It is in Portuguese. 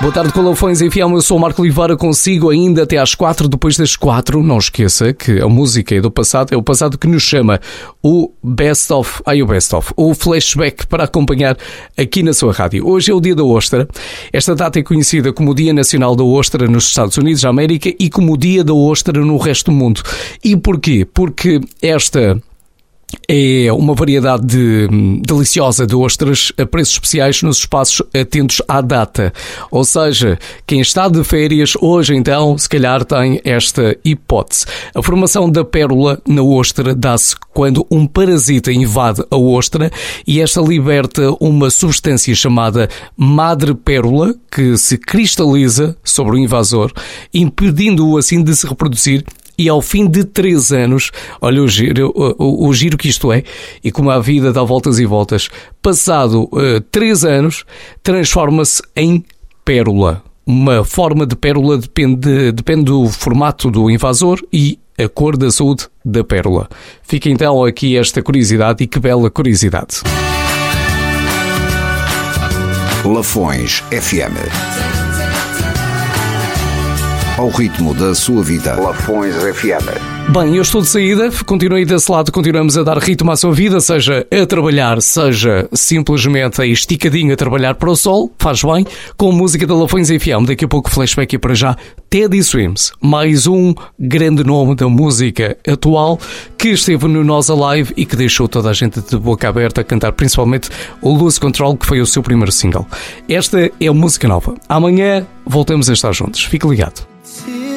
Boa tarde, Colafões FM. Eu sou o Marco Oliveira, consigo ainda até às 4. Depois das 4, não esqueça que a música é do passado, é o passado que nos chama o o flashback para acompanhar aqui na sua rádio. Hoje é o dia da ostra. Esta data é conhecida como o Dia Nacional da Ostra nos Estados Unidos da América e como o Dia da Ostra no resto do mundo. E porquê? Porque esta é uma variedade deliciosa de ostras a preços especiais nos espaços atentos à data. Ou seja, quem está de férias hoje então, se calhar tem esta hipótese. A formação da pérola na ostra dá-se quando um parasita invade a ostra e esta liberta uma substância chamada madrepérola que se cristaliza sobre o invasor, impedindo-o assim de se reproduzir. E ao fim de 3 anos, olha o giro que isto é, e como a vida dá voltas e voltas, passado 3 anos, transforma-se em pérola. Uma forma de pérola depende do formato do invasor e a cor da saúde da pérola. Fica então aqui esta curiosidade, e que bela curiosidade. Lafões FM. Ao ritmo da sua vida. Lafões FM. Bem, eu estou de saída, continuei desse lado, continuamos a dar ritmo à sua vida, seja a trabalhar, seja simplesmente esticadinho a trabalhar para o sol, faz bem, com a música da Lafões FM. Daqui a pouco flashback e para já, Teddy Swims, mais um grande nome da música atual que esteve no Nossa Live e que deixou toda a gente de boca aberta a cantar, principalmente o Lose Control, que foi o seu primeiro single. Esta é a música nova. Amanhã voltamos a estar juntos, fique ligado.